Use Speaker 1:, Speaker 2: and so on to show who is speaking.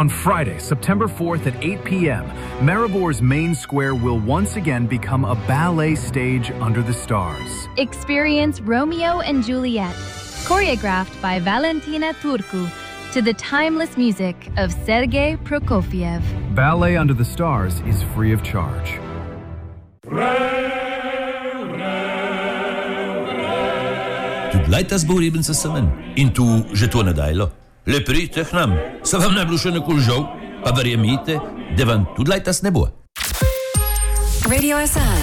Speaker 1: On Friday, September 4th at 8 p.m., Maribor's main square will once again become a ballet stage under the stars.
Speaker 2: Experience Romeo and Juliet, choreographed by Valentina Turcu, to the timeless music of Sergei Prokofiev.
Speaker 1: Ballet Under the Stars is free of charge.
Speaker 3: Tudlajta zboribin se semen, in tu žetone dajlo. Le pridite k nam, se vam ne bo še nekož žal, pa verjemite, da vam tudlajta s nebo.
Speaker 4: Radio SI